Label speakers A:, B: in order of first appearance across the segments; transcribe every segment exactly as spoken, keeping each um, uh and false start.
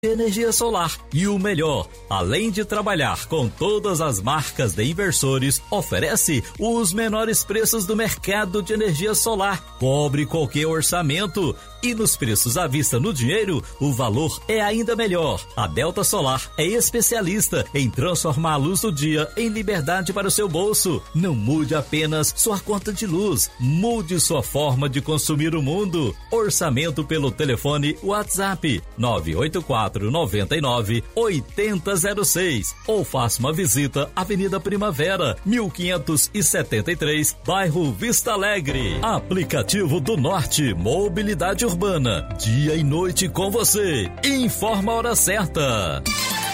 A: energia solar. E o melhor, além de trabalhar com todas as marcas de inversores, oferece os menores preços do mercado de energia solar. Cobre qualquer orçamento. E nos preços à vista no dinheiro, o valor é ainda melhor. A Delta Solar é especialista em transformar a luz do dia em liberdade para o seu bolso. Não mude apenas sua conta de luz, mude sua forma de consumir o mundo. Orçamento pelo telefone WhatsApp nove oito quatro nove nove oito zero zero seis ou faça uma visita Avenida Primavera, mil quinhentos e setenta e três, bairro Vista Alegre. Aplicativo do Norte, mobilidade urbana, dia e noite com você. Informa a hora certa.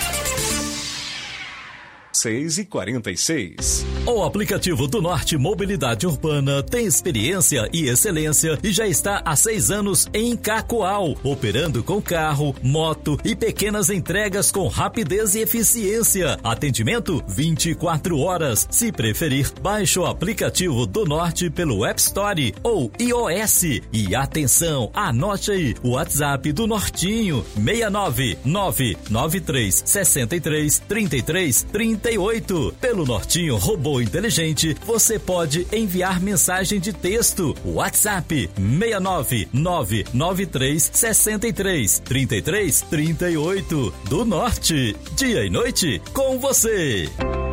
B: seis e quarenta e seis.
A: O aplicativo do Norte Mobilidade Urbana tem experiência e excelência e já está há seis anos em Cacoal, operando com carro, moto e pequenas entregas com rapidez e eficiência. Atendimento vinte e quatro horas. Se preferir, baixe o aplicativo do Norte pelo App Store ou iOS. E atenção, anote aí o WhatsApp do Nortinho, seis nove nove nove três seis três três três três oito. Pelo Nortinho Robô Inteligente, você pode enviar mensagem de texto. WhatsApp seis nove nove nove três seis três três três três oito. Do Norte, dia e noite com você.